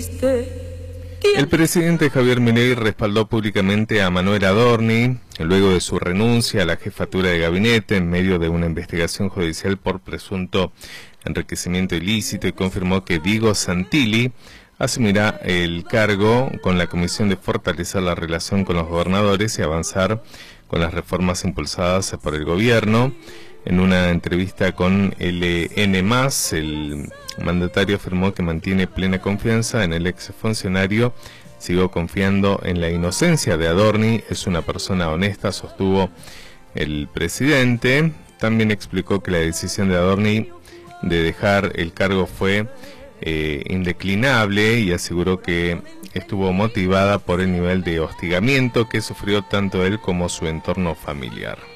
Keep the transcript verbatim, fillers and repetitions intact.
triste. El presidente Javier Milei respaldó públicamente a Manuel Adorni luego de su renuncia a la jefatura de gabinete en medio de una investigación judicial por presunto enriquecimiento ilícito y confirmó que Diego Santilli asumirá el cargo con la comisión de fortalecer la relación con los gobernadores y avanzar con las reformas impulsadas por el gobierno. En una entrevista con L N más, el mandatario afirmó que mantiene plena confianza en el exfuncionario. Sigo confiando en la inocencia de Adorni, es una persona honesta, sostuvo el presidente. También explicó que la decisión de Adorni de dejar el cargo fue eh, indeclinable y aseguró que estuvo motivada por el nivel de hostigamiento que sufrió tanto él como su entorno familiar.